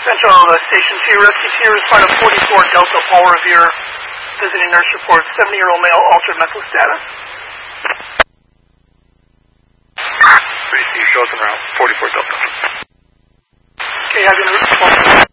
Central Station 2, Rescue 2, respond to 44 Delta Paul Revere, visiting nurse report, 70-year-old male, altered mental status. Receive, goes en route, 44 Delta. Okay, have your response.